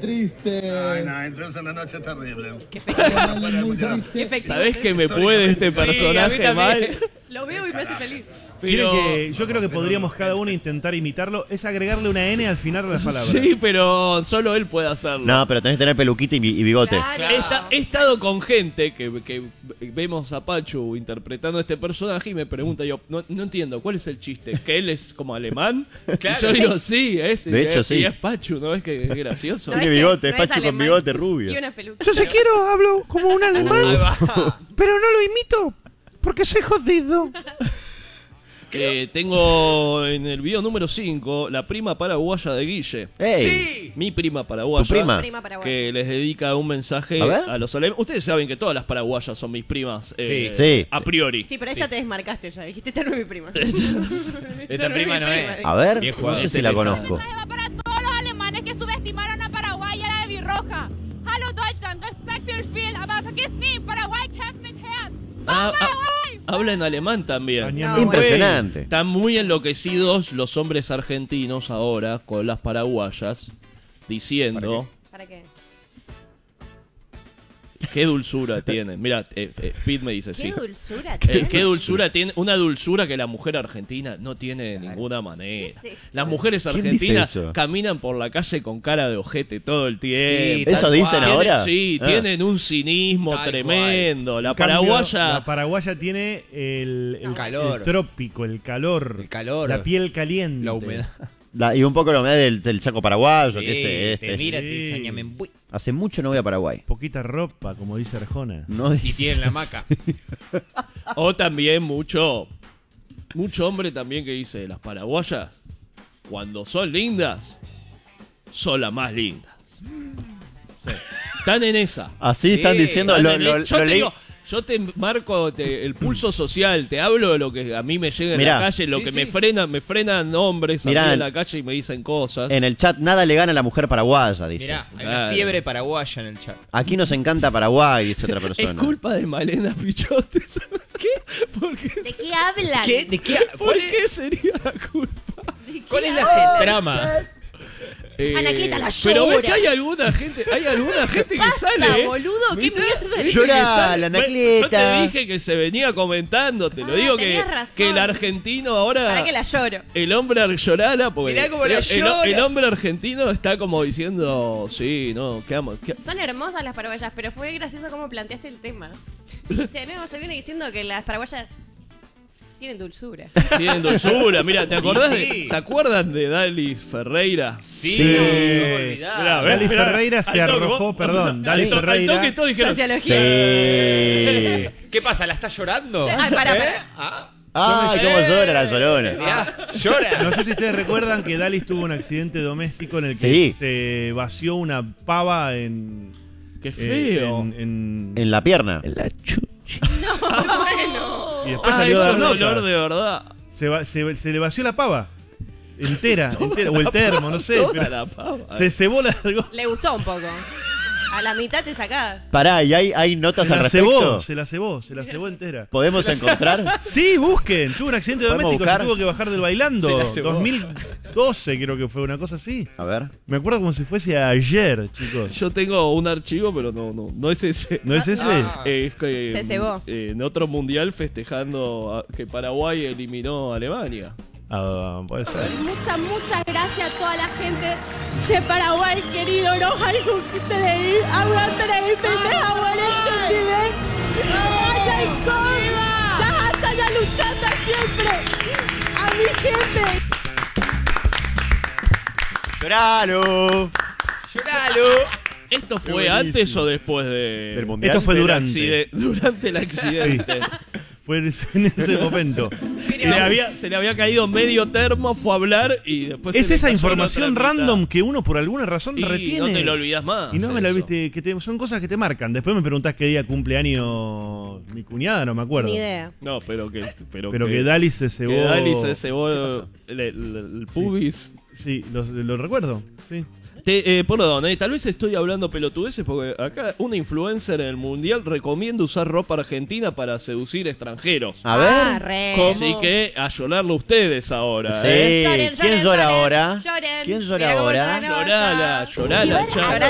triste. Ay, no, entonces una noche terrible. Qué efectivo. Muy triste. Qué efectivo. ¿Sabés que me puede este personaje mal? Lo veo y me hace feliz. Pero... Yo creo que podríamos cada uno intentar imitarlo. Es agregarle una N al final de las palabras. Sí, pero solo él puede hacerlo. No, pero tenés que tener peluquita y bigote. Claro. He estado con gente que vemos a Pachu interpretando a este personaje y me pregunta yo, no entiendo, ¿cuál es el chiste? ¿Que él es como alemán? Claro. Y yo digo, sí, es. De hecho, sí. Y es Pachu, ¿no ves que es gracioso? No, Tiene es que bigote, no Pachu con alemán. bigote rubio. Y una peluca. Yo si quiero hablo como un alemán, Ahí va. pero no lo imito porque soy jodido. Tengo en el video número 5 la prima paraguaya de Guille. ¡Ey! Sí. Mi prima paraguaya. ¿Tu prima? Prima paraguaya. Que les dedica un mensaje A ver. a los alemanes. Ustedes saben que todas las paraguayas son mis primas. Sí. A priori. Sí, pero esta te desmarcaste ya. Dijiste, esta no es mi prima. Esta prima no es. A ver, Bien no jugado. sé si la conozco. Va para todos los alemanes que subestimaron a Paraguay y a la Birroja. Hallo Deutschland, Respekt für Spiel, aber vergiss nie, Paraguay kämpft mit Herz. ¡Vamos, Paraguay! Habla en alemán también. No, Impresionante. Están muy enloquecidos los hombres argentinos ahora con las paraguayas diciendo ¿Para qué? qué dulzura tienen. Mira, Pete me dice ¿Qué sí. dulzura tiene? Qué dulzura tiene, una dulzura que la mujer argentina no tiene de ninguna manera. ¿Qué es esto? Las mujeres ¿Quién dice argentinas eso? caminan por la calle con cara de ojete todo el tiempo. tal ¿Eso dicen cual. ahora? Sí, Ah. tienen un cinismo Tal tremendo. La En cambio, paraguaya. La paraguaya tiene el calor. el trópico, el calor. El calor. La piel caliente. La humedad. Y un poco la humedad del Chaco paraguayo, que Te mira, Sí. te dice, "Ñamembuy". Hace mucho no voy a Paraguay. Poquita ropa, como dice Arjona. No Y dice tiene la hamaca. O también mucho hombre también que dice, las paraguayas, cuando son lindas, son las más lindas. Sí. Están en esa. Así están Sí, diciendo. Están Lo en yo te leí. digo, yo te marco el pulso social, te hablo de lo que a mí me llega en Mirá. la calle, lo Sí, que sí. me frenan hombres a mí Mirá, en la calle y me dicen cosas. En el chat, nada le gana a la mujer paraguaya, dice. Mirá, hay una Claro. fiebre paraguaya en el chat. Aquí nos encanta Paraguay, dice otra Es persona. culpa de Malena Pichotes. ¿Qué? ¿Por qué? ¿De qué hablan? ¿Qué? ¿De qué? ¿Por qué sería la culpa? ¿Cuál es la trama? Anacleta la Pero ves llora. que hay alguna gente que Pasa, sale. boludo, ¿qué ¿Viste? mierda? ¿Viste Llora que sale? la Yo Anacleta. te dije que se venía comentando, te lo digo que, tenías razón. que el argentino ahora. Para que la lloro. El hombre llorala porque Mirá cómo la el llora. hombre argentino está como diciendo, sí, no, ¿qué amo? Son hermosas las paraguayas, pero fue gracioso cómo planteaste el tema. Dijiste, no, se viene diciendo que las paraguayas tienen dulzura. Tienen dulzura, mira, ¿te acordás Sí. ¿se acuerdan de Dalis Ferreira? Sí, Sí. no me olvidaba. Mirá, Dali mirá. Ferreira se Al toque, arrojó, vos- perdón, Dali al to- al Ferreira. toque todos dijeron, Sociología. Sí. ¿Qué pasa? ¿La está llorando? Sí, ay, pará. Ah, Ay, cómo llora la llorona. mirá, llora. No sé si ustedes recuerdan que Dalis tuvo un accidente doméstico en el que Sí. se vació una pava en. qué feo. En En la pierna. la chucha. Bueno. Y después Ah, salió eso a dar es notas. dolor de verdad. Se le vació la pava. Entera. O el termo, no sé. Toda pero la pava. se cebó la. Le gustó un poco. A la mitad te sacás. Pará, ¿y hay notas Se al la respecto? se la cebó entera. ¿Podemos encontrar? Sí, busquen. Tuvo un accidente ¿Podemos doméstico, buscar? se tuvo que bajar del bailando. Se la cebó. 2012 creo que fue una cosa así. A ver. Me acuerdo como si fuese ayer, chicos. Yo tengo un archivo, pero no es ese. ¿No es ese? Ah. Es que, Se cebó. en otro mundial festejando que Paraguay eliminó a Alemania. Ah, puede ser. Muchas gracias a toda la gente de Paraguay, querido. No hay que ahí. Aguantaré, pendeja, ¡Vaya y con! ¡Hasta la luchata siempre! ¡A mi gente! ¡Lloralo! ¡Lloralo! ¿Esto fue buenísimo. antes o después Del mundial. Esto fue del durante. durante el accidente? Fue en ese momento. Se le había caído medio termo, fue a hablar y después. Es se le esa cayó información la otra mitad. random que uno por alguna razón Y retiene. no te lo olvidas más. Y no me la eso. viste, son cosas que te marcan. Después me preguntás qué día cumpleaños mi cuñada, no me acuerdo. Ni idea. No, pero que Dali se cebó. Que Dali se cebó el pubis. Sí, lo recuerdo. Sí. Perdón, tal vez estoy hablando pelotudeces porque acá una influencer en el mundial recomienda usar ropa argentina para seducir extranjeros. A ver. Ah, re. ¿Cómo? Así que a llorarlo ustedes ahora. Sí. Lloren, ¿Quién lloren, llora lloren, ahora? lloren. ¿Quién llora Mirá cómo ahora? lloran. Llorala, Llorala, chao.